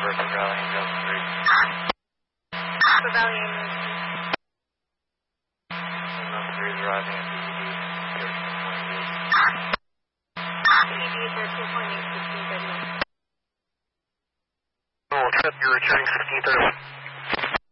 for Valley Angel 3. For Valley Angel 3 is arriving at BED 13.8. BED 13.8, 1631. Oh, accept, you're returning 1631.